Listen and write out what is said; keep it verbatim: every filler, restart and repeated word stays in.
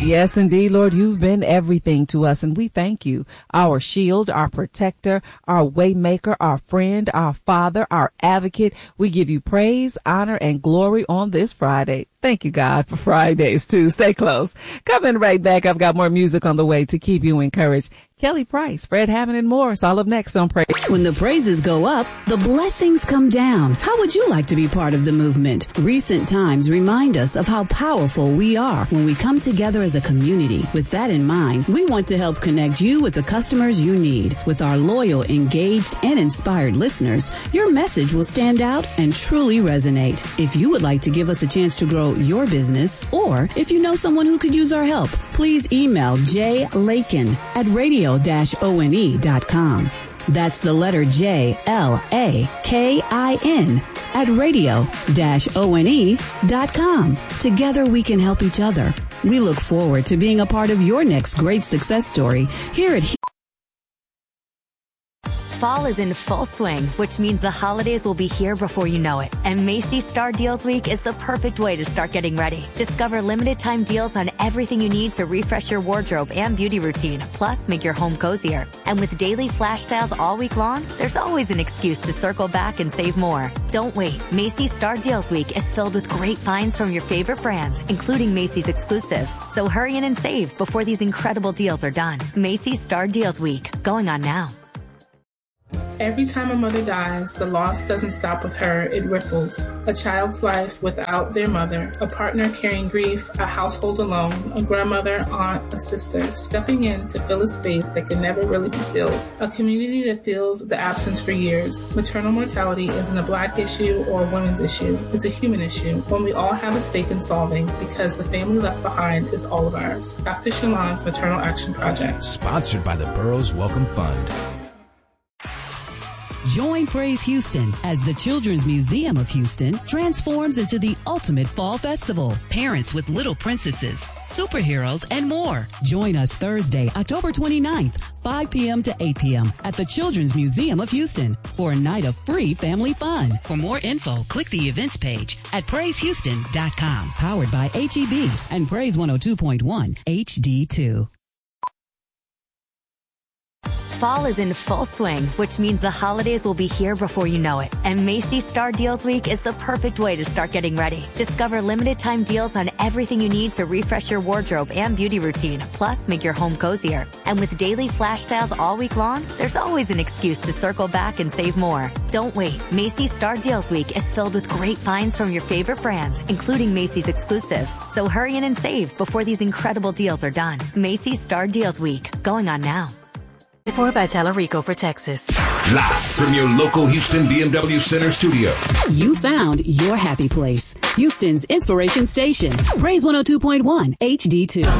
Yes, indeed, Lord, you've been everything to us, and we thank you. Our shield, our protector, our waymaker, our friend, our father, our advocate. We give you praise, honor, and glory on this Friday. Thank you, God, for Fridays, too. Stay close. Coming right back, I've got more music on the way to keep you encouraged. Kelly Price, Fred Hammond, and more. It's all up next on Praise. When the praises go up, the blessings come down. How would you like to be part of the movement? Recent times remind us of how powerful we are when we come together as a community. With that in mind, we want to help connect you with the customers you need. With our loyal, engaged, and inspired listeners, your message will stand out and truly resonate. If you would like to give us a chance to grow your business, or if you know someone who could use our help, please email J Lakin at radio dash O N E dot com. That's the letter J L A K I N at radio dash O N E dot com. Together we can help each other. We look forward to being a part of your next great success story here at Fall is in full swing, which means the holidays will be here before you know it. And Macy's Star Deals Week is the perfect way to start getting ready. Discover limited time deals on everything you need to refresh your wardrobe and beauty routine, plus make your home cozier. And with daily flash sales all week long, there's always an excuse to circle back and save more. Don't wait. Macy's Star Deals Week is filled with great finds from your favorite brands, including Macy's exclusives. So hurry in and save before these incredible deals are done. Macy's Star Deals Week, going on now. Every time a mother dies, the loss doesn't stop with her, it ripples. A child's life without their mother, a partner carrying grief, a household alone, a grandmother, aunt, a sister, stepping in to fill a space that can never really be filled. A community that feels the absence for years. Maternal mortality isn't a black issue or a women's issue. It's a human issue, one we all have a stake in solving because the family left behind is all of ours. Doctor Shalon's Maternal Action Project. Sponsored by the Burroughs Welcome Fund. Join Praise Houston as the Children's Museum of Houston transforms into the ultimate fall festival. Parents with little princesses, superheroes, and more. Join us Thursday, October twenty-ninth, five p.m. to eight p.m. at the Children's Museum of Houston for a night of free family fun. For more info, click the events page at praise houston dot com. Powered by H E B and Praise one oh two point one H D two. Fall is in full swing, which means the holidays will be here before you know it. And Macy's Star Deals Week is the perfect way to start getting ready. Discover limited time deals on everything you need to refresh your wardrobe and beauty routine, plus make your home cozier. And with daily flash sales all week long, there's always an excuse to circle back and save more. Don't wait. Macy's Star Deals Week is filled with great finds from your favorite brands, including Macy's exclusives. So hurry in and save before these incredible deals are done. Macy's Star Deals Week, going on now. For by Talarico for Texas. Live from your local Houston B M W Center studio. You found your happy place. Houston's inspiration station. Praise one oh two point one H D two.